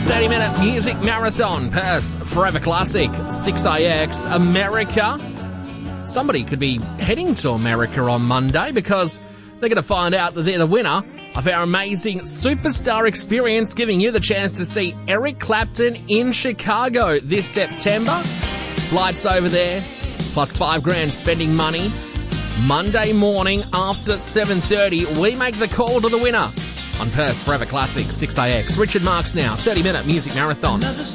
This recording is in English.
30-minute music marathon. Perth's Forever Classic, 6IX, America. Somebody could be heading to America on Monday because they're going to find out that they're the winner of our amazing superstar experience, giving you the chance to see Eric Clapton in Chicago this September. Flights over there, plus $5,000 spending money. Monday morning after 7:30, we make the call to the winner on Perth's Forever Classic, 6IX. Richard Marks now, 30-minute music marathon.